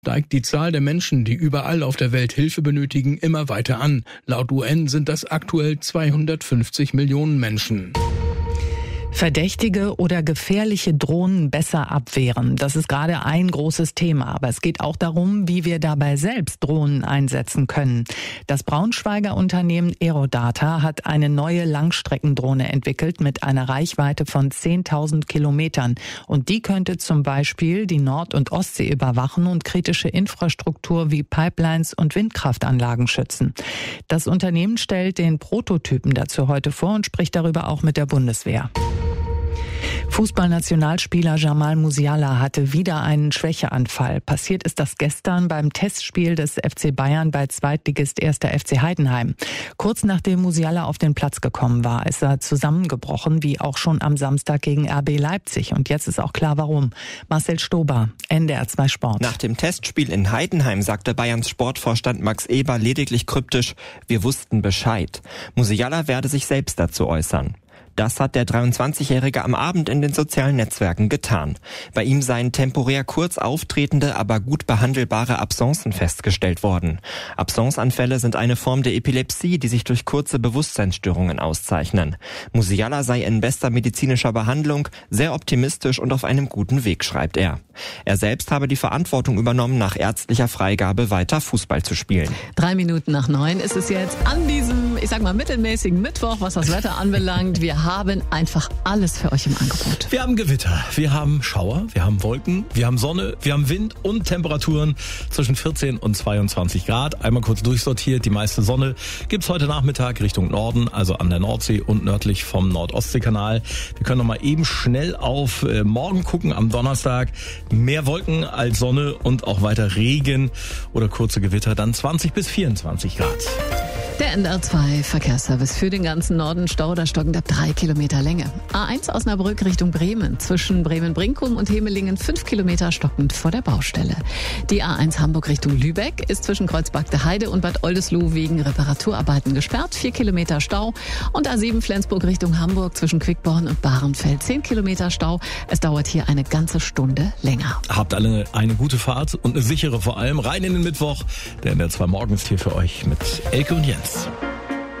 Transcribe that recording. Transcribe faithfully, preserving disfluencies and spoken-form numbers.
steigt die Zahl der Menschen, die überall auf der Welt Hilfe benötigen, immer weiter an. Laut U N sind das aktuell zweihundertfünfzig Millionen Menschen. Verdächtige oder gefährliche Drohnen besser abwehren. Das ist gerade ein großes Thema. Aber es geht auch darum, wie wir dabei selbst Drohnen einsetzen können. Das Braunschweiger Unternehmen Aerodata hat eine neue Langstreckendrohne entwickelt mit einer Reichweite von zehntausend Kilometern. Und die könnte zum Beispiel die Nord- und Ostsee überwachen und kritische Infrastruktur wie Pipelines und Windkraftanlagen schützen. Das Unternehmen stellt den Prototypen dazu heute vor und spricht darüber auch mit der Bundeswehr. Fußballnationalspieler Jamal Musiala hatte wieder einen Schwächeanfall. Passiert ist das gestern beim Testspiel des F C Bayern bei Zweitligist erster F C Heidenheim. Kurz nachdem Musiala auf den Platz gekommen war, ist er zusammengebrochen, wie auch schon am Samstag gegen R B Leipzig. Und jetzt ist auch klar, warum. Marcel Stober, N D R zwei Sport. Nach dem Testspiel in Heidenheim sagte Bayerns Sportvorstand Max Eber lediglich kryptisch: Wir wussten Bescheid. Musiala werde sich selbst dazu äußern. Das hat der dreiundzwanzigjährige am Abend in den sozialen Netzwerken getan. Bei ihm seien temporär kurz auftretende, aber gut behandelbare Absencen festgestellt worden. Absenceanfälle sind eine Form der Epilepsie, die sich durch kurze Bewusstseinsstörungen auszeichnen. Musiala sei in bester medizinischer Behandlung, sehr optimistisch und auf einem guten Weg, schreibt er. Er selbst habe die Verantwortung übernommen, nach ärztlicher Freigabe weiter Fußball zu spielen. Drei Minuten nach neun ist es jetzt an diesem, ich sag mal, mittelmäßigen Mittwoch, was das Wetter anbelangt. Wir haben einfach alles für euch im Angebot. Wir haben Gewitter, wir haben Schauer, wir haben Wolken, wir haben Sonne, wir haben Wind und Temperaturen zwischen vierzehn und zweiundzwanzig Grad. Einmal kurz durchsortiert, die meiste Sonne gibt's heute Nachmittag Richtung Norden, also an der Nordsee und nördlich vom Nord-Ostsee-Kanal. Wir können noch mal eben schnell auf äh, morgen gucken, am Donnerstag. Mehr Wolken als Sonne und auch weiter Regen oder kurze Gewitter, dann zwanzig bis vierundzwanzig Grad. Der N D R zwei Verkehrsservice für den ganzen Norden, Stau oder stockend ab drei Kilometer Länge. A eins Osnabrück Richtung Bremen, zwischen Bremen-Brinkum und Hemelingen fünf Kilometer stockend vor der Baustelle. Die A eins Hamburg Richtung Lübeck ist zwischen Kreuzberg Heide und Bad Oldesloe wegen Reparaturarbeiten gesperrt, vier Kilometer Stau. Und A sieben Flensburg Richtung Hamburg zwischen Quickborn und Bahrenfeld, zehn Kilometer Stau. Es dauert hier eine ganze Stunde länger. Habt alle eine gute Fahrt und eine sichere vor allem. Rein in den Mittwoch, der N D R zwei Morgens hier für euch mit Elke und Jens.